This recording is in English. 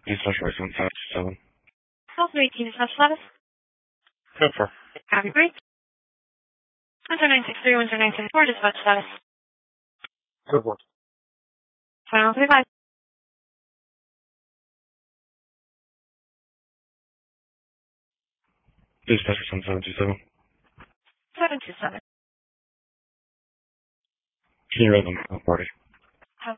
Dispatch right 757. Call 318 dispatch status. Go for. Copy, great. 10963, 10964, dispatch status. Go for. Final 35. Dispatch 727. 727. Can you read them? Party.